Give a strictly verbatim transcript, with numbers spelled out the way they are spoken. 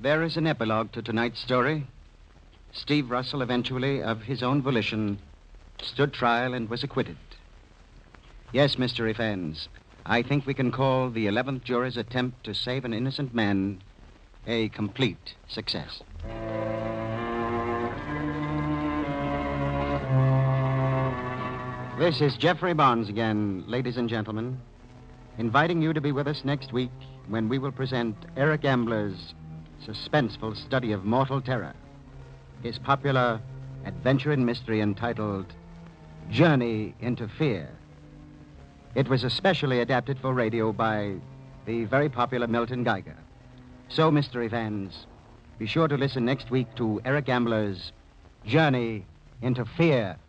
There is an epilogue to tonight's story. Steve Russell eventually, of his own volition, stood trial and was acquitted. Yes, Mister Evans, I think we can call the eleventh juror's attempt to save an innocent man a complete success. This is Jeffrey Barnes again, ladies and gentlemen, inviting you to be with us next week when we will present Eric Ambler's suspenseful study of mortal terror, his popular adventure and mystery entitled Journey into Fear. It was especially adapted for radio by the very popular Milton Geiger. So, Mister Evans, be sure to listen next week to Eric Ambler's Journey into Fear.